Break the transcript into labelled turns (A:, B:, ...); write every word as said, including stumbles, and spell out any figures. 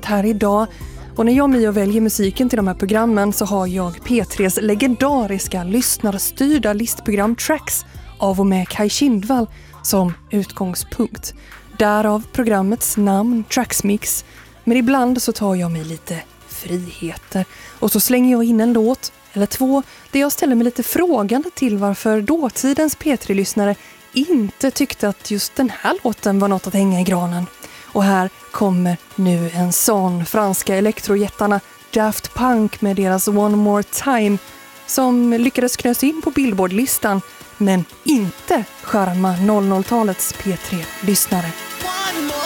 A: här idag. Och när jag med och väljer musiken till de här programmen så har jag P tres legendariska lyssnarstyrda listprogram Tracks av och med Kaj Kindvall som utgångspunkt. Därav programmets namn Tracksmix. Men ibland så tar jag mig lite friheter och så slänger jag in en låt eller två där jag ställer mig lite frågande till varför dåtidens P tre-lyssnare inte tyckte att just den här låten var något att hänga i granen. Och här kommer nu en sån, franska elektrojättarna Daft Punk med deras One More Time som lyckades knösa in på Billboard-listan men inte skärma noll noll-talets P tre-lyssnare.